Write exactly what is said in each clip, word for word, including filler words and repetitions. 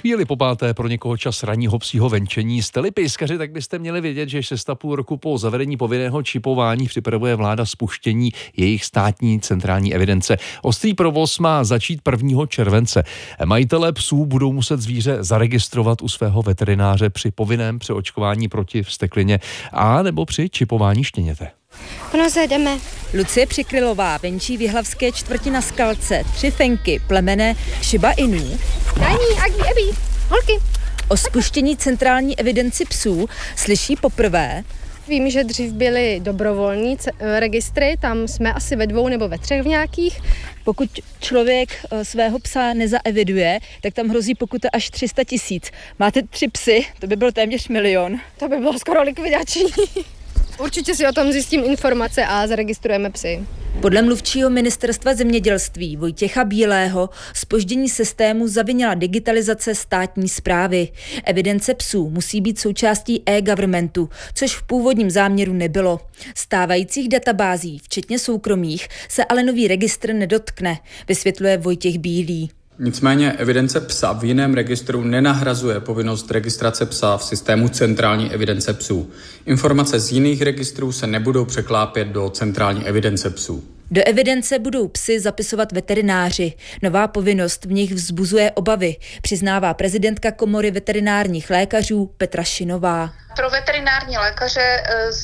chvíli po páté pro někoho čas ranního psího venčení. Jste-li pejskaři, tak byste měli vědět, že šest a půl roku po zavedení povinného čipování připravuje vláda spuštění jejich státní centrální evidence. Ostrý provoz má začít prvního července. Majitelé psů budou muset zvíře zaregistrovat u svého veterináře při povinném přeočkování proti vzteklině a nebo při čipování štěněte. Ono se jdeme. Lucie Přikrylová venčí v jihlavské čtvrti Na Skalce tři fenky plemene Shiba Inu. Dání, Agbi, Ebi, holky. O spuštění centrální evidenci psů slyší poprvé. Vím, že dřív byly dobrovolní registry, tam jsme asi ve dvou nebo ve třech v nějakých. Pokud člověk svého psa nezaeviduje, tak tam hrozí pokuta až tři sta tisíc. Máte tři psy, to by byl téměř milion. To by bylo skoro likvidační. Určitě si o tom zjistím informace a zaregistrujeme psy. Podle mluvčího ministerstva zemědělství Vojtěcha Bílého zpoždění systému zavinila digitalizace státní správy. Evidence psů musí být součástí e-governmentu, což v původním záměru nebylo. Stávajících databází, včetně soukromých, se ale nový registr nedotkne, vysvětluje Vojtěch Bílý. Nicméně evidence psa v jiném registru nenahrazuje povinnost registrace psa v systému centrální evidence psů. Informace z jiných registrů se nebudou překlápět do centrální evidence psů. Do evidence budou psy zapisovat veterináři. Nová povinnost v nich vzbuzuje obavy, přiznává prezidentka Komory veterinárních lékařů Petra Šinová. Pro veterinární lékaře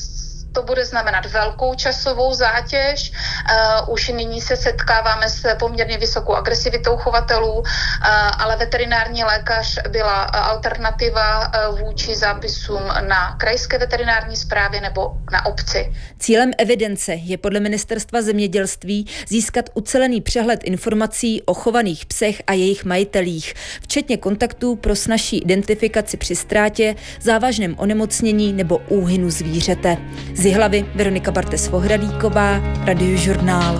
to bude znamenat velkou časovou zátěž. Uh, už nyní se setkáváme s poměrně vysokou agresivitou chovatelů, uh, ale veterinární lékař byla alternativa uh, vůči zápisům na krajské veterinární správě nebo na obci. Cílem evidence je podle ministerstva zemědělství získat ucelený přehled informací o chovaných psech a jejich majitelích, včetně kontaktů pro snazší identifikaci při ztrátě, závažném onemocnění nebo úhynu zvířete. Z Jihlavy Veronika Bartes-Vohralíková, Radiožurnál.